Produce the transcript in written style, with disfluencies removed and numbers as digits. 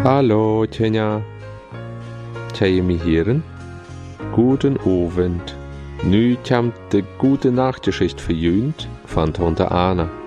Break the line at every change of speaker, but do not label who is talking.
Hallo, Tjenja. Tjeje mi heren. Guten Abend. Nu komt de gute Nachtgeschichte verjüngt van Tante Anna.